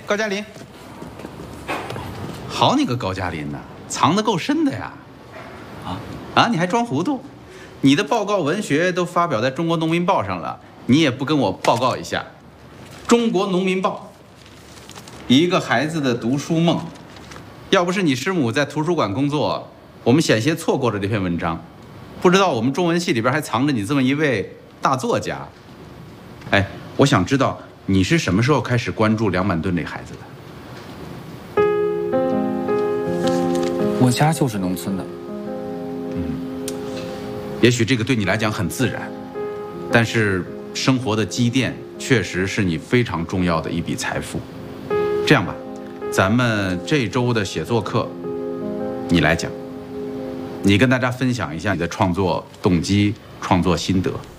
高加林。好你个高加林呐，藏得够深的呀！你还装糊涂？你的报告文学都发表在《中国农民报》上了，你也不跟我报告一下？《中国农民报》，一个孩子的读书梦。要不是你师母在图书馆工作，我们险些错过了这篇文章。不知道我们中文系里边还藏着你这么一位大作家。哎，我想知道你是什么时候开始关注梁满敦这孩子的？ 我家就是农村的。 也许这个对你来讲很自然，但是生活的积淀确实是你非常重要的一笔财富。这样吧，咱们这周的写作课，你来讲，你跟大家分享一下你的创作动机、创作心得。